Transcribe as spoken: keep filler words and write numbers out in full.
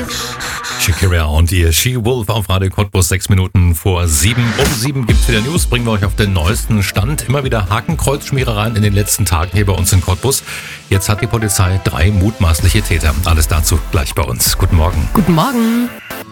Shakira und ihr She-Wolf auf Radio Cottbus, sechs Minuten vor sieben. Um sieben gibt's wieder News, bringen wir euch auf den neuesten Stand. Immer wieder Hakenkreuzschmierereien in den letzten Tagen hier bei uns in Cottbus. Jetzt hat die Polizei drei mutmaßliche Täter. Alles dazu gleich bei uns. Guten Morgen. Guten Morgen.